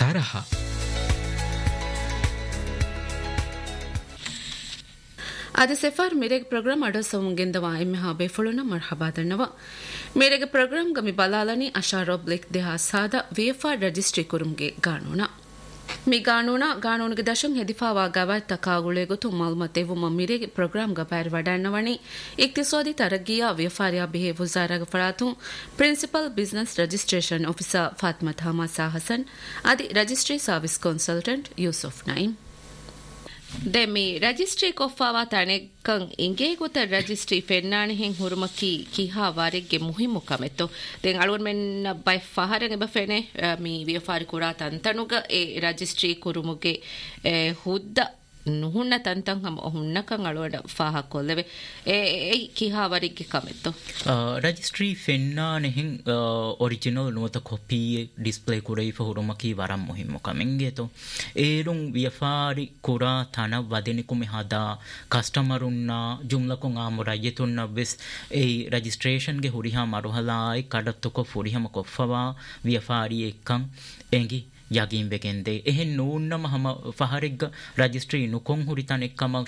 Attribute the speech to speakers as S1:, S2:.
S1: තරහ.
S2: आदि सेफर मेरे प्रोग्राम अडो समुंगेंदवा एम्मे हाबे फुलुना मरहबा दन्नवा मेरे प्रोग्राम गमि बलालनी अशारो ब्लिक देहा सादा वेफा रजिस्ट्री कुरुंगे गाणुना मी गाणुनगे दशं हेदिफावा गवाय तकागुले गोतु मालूमतेवु मम्मिरे प्रोग्राम ग पैर वडानवणी इक्तिसादी तरगिया व्यापारिया बिहे वजारा फरातु principal business registration officer Fatima Hamasa Hasan आदि रजिस्ट्री सर्विस कंसल्टेंट यूसुफ नाइम දෙමි රජිස්ට්‍රී කොෆාවා තනෙක්කන් ඉංගේ ගොත රජිස්ට්‍රී ෆෙන්නානි හින් හුරුමකි කිහා වාරෙක්ගේ මුහිමු කමෙතෝ දෙන් අලුවන් මෙන්න බයි ෆහරෙන් එබෆෙනේ මි වියෆාරි කුරා තන්තනුග ඒ රජිස්ට්‍රී කුරුමුගේ හුද්ද නුහුන්න තන්තන් හම ඔහුන්නකන් අලුවඩ ෆාහක් කොල්ලෙවේ ඒ කිහා වාරෙක්ගේ කමෙතෝ
S3: රජිස්ට්‍රී ෆෙන්නානි හින් ඔරිජිනල් නුවත කොපි ඩිස්ප්ලේ කුරේ ෆහුරුමකි වරම් මුහිමු කමෙන්ගේතෝ ඒරුන් වියෆාරි කුරා තන වදෙනිකුමි හදා කස්ටමරුන්නා ජුම්ලකුන් ආමුරයතුන්න වෙස් ඒ රජිස්ට්‍රේෂන් ගේ හුරිහා මරුහලායි කඩත්තුකො ෆුරිහම කොෆවා වියෆාරි එක්කන් එංගි යගින් බෙගෙන්දේ එහෙන් නූන්නම හම ෆහරෙග්ග රජිස්ට්‍රී නුකොන් හුරිතන් එක්කම